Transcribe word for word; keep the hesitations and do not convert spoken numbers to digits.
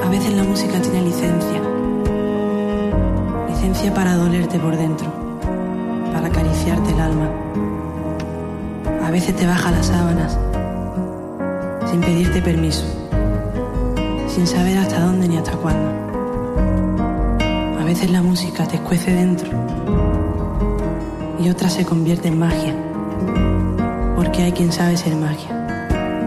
A veces la música tiene licencia, licencia para dolerte por dentro, para acariciarte el alma. A veces te baja las sábanas, sin pedirte permiso, sin saber hasta dónde ni hasta cuándo. A veces la música te escuece dentro y otra se convierte en magia, porque hay quien sabe ser magia.